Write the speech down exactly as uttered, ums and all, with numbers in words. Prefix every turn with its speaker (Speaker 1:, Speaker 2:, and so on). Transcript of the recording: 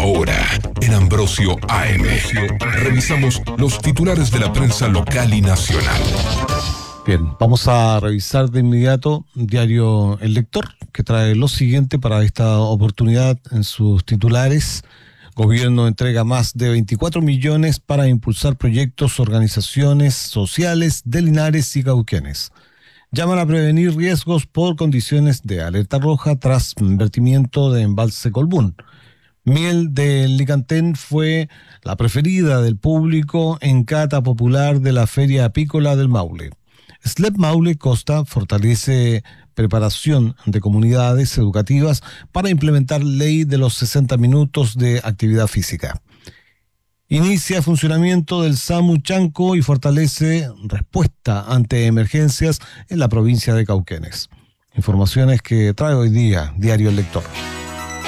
Speaker 1: Ahora, en Ambrosio A M, revisamos los titulares de la prensa local y nacional.
Speaker 2: Bien, vamos a revisar de inmediato Diario El Lector, que trae lo siguiente para esta oportunidad en sus titulares. Gobierno entrega más de veinticuatro millones para impulsar proyectos, organizaciones sociales de Linares y Cauquenes. Llaman a prevenir riesgos por condiciones de alerta roja tras vertimiento de embalse Colbún. Miel del Licantén fue la preferida del público en cata popular de la Feria Apícola del Maule. S L E P Maule Costa fortalece preparación de comunidades educativas para implementar ley de los sesenta minutos de actividad física. Inicia funcionamiento del SAMU Chanco y fortalece respuesta ante emergencias en la provincia de Cauquenes. Informaciones que trae hoy día Diario El Lector.